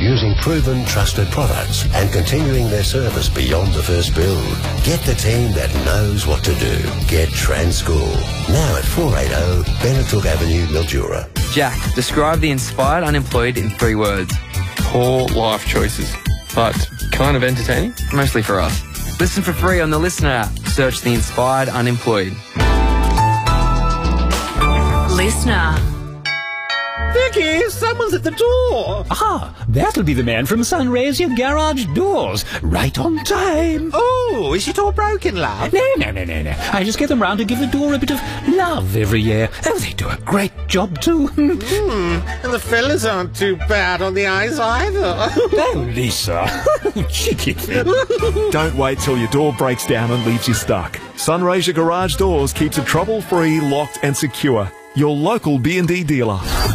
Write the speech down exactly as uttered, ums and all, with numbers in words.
using proven, trusted products and continuing their service beyond the first build. Get the team that knows what to do. Get Transcool. Now at four eighty Benetooke Avenue, Mildura. Jack, describe the inspired unemployed in three words. Poor life choices, but kind of entertaining. Mostly for us. Listen for free on the Listener app. Search the inspired unemployed. Listener. Vicky, someone's at the door. Ah, that'll be the man from Sunraysia Garage Doors. Right on time. Oh, is your door broken, love? No, no, no, no, no. I just get them round to give the door a bit of love every year. Oh, they do a great job too. Hmm, and the fellas aren't too bad on the eyes either. Oh, Lisa. Cheeky thing. Don't wait till your door breaks down and leaves you stuck. Sunraysia Garage Doors keeps it trouble-free, locked and secure. Your local B and D dealer.